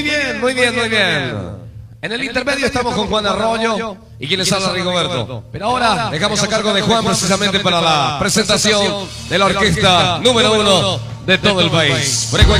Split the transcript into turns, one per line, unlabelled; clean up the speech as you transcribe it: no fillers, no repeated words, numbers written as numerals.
Muy bien, muy bien, muy bien. En el intermedio estamos con Juan Arroyo y quien les habla Rigoberto. Pero ahora dejamos a cargo de Juan precisamente para la presentación de la orquesta número 1 de todo el país.